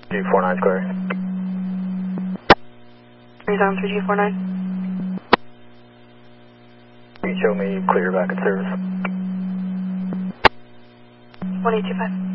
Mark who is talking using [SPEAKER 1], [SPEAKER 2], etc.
[SPEAKER 1] G49 is clear.
[SPEAKER 2] He's on 3G49.
[SPEAKER 1] Can you show me clear back in service?
[SPEAKER 2] 1825.